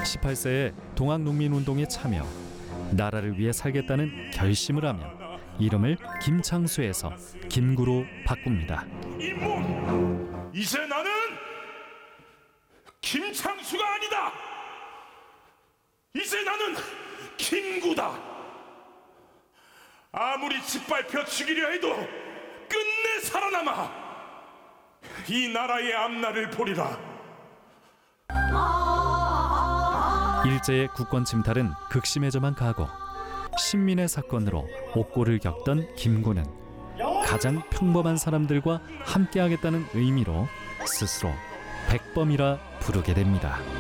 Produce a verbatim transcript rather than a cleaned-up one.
십팔 세에 동학농민운동에 참여, 나라를 위해 살겠다는 결심을 하며 이름을 김창수에서 김구로 바꿉니다. 임몽, 이제 나는 김창수가 아니다. 이제 나는 김구다. 아무리 짓밟혀 죽이려 해도 끝내 살아남아 이 나라의 앞날을 보리라. 일제의 국권 침탈은 극심해져만 가고 신민의 사건으로 옥고를 겪던 김구는 가장 평범한 사람들과 함께하겠다는 의미로 스스로 백범이라 부르게 됩니다.